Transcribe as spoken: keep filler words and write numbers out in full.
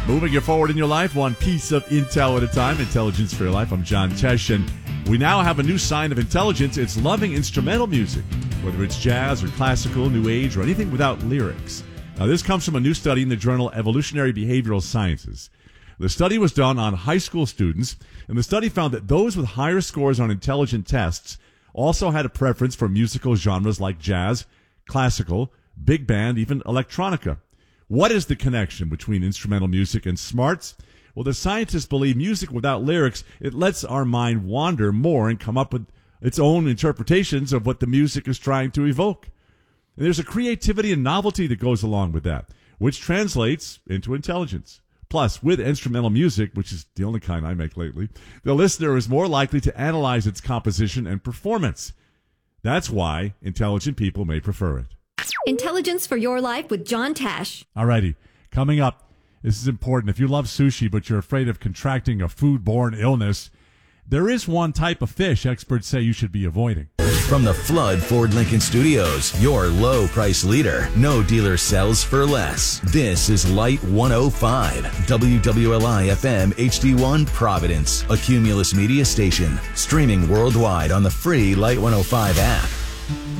Moving you forward in your life, one piece of intel at a time. Intelligence for your life. I'm John Tesh, and we now have a new sign of intelligence. It's loving instrumental music, whether it's jazz or classical, new age, or anything without lyrics. Now, this comes from a new study in the journal Evolutionary Behavioral Sciences. The study was done on high school students, and the study found that those with higher scores on intelligent tests also had a preference for musical genres like jazz, classical, big band, even electronica. What is the connection between instrumental music and smarts? Well, the scientists believe music without lyrics, it lets our mind wander more and come up with its own interpretations of what the music is trying to evoke. And there's a creativity and novelty that goes along with that, which translates into intelligence. Plus, with instrumental music, which is the only kind I make lately, the listener is more likely to analyze its composition and performance. That's why intelligent people may prefer it. Intelligence for your life with John Tesh. Alrighty, coming up, this is important. If you love sushi but you're afraid of contracting a foodborne illness, there is one type of fish experts say you should be avoiding. From the Flood Ford Lincoln Studios, your low price leader. No dealer sells for less. This is Light one oh five, W W L I F M H D one Providence, a Cumulus media station, streaming worldwide on the free Light one oh five app.